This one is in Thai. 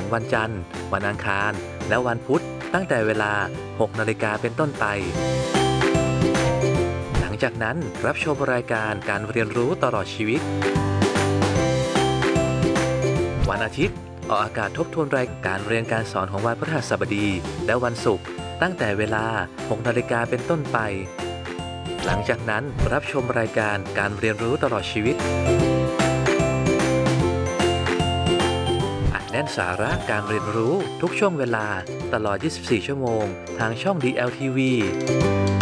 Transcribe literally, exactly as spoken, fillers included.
วันจันทร์วันอังคารและวันพุธตั้งแต่เวลาหกนาฬิกาเป็นต้นไปหลังจากนั้นรับชมรายการการเรียนรู้ตลอดชีวิตวันอาทิตย์ออกอากาศทบทวนรายการเรียนการสอนของวันพฤหัสบดีและวันศุกร์ตั้งแต่เวลาหกนาฬิกาเป็นต้นไปหลังจากนั้นรับชมรายการการเรียนรู้ตลอดชีวิตอัดแน่นสาระการเรียนรู้ทุกช่วงเวลาตลอดยี่สิบสี่ชั่วโมงทางช่อง ดี แอล ที วี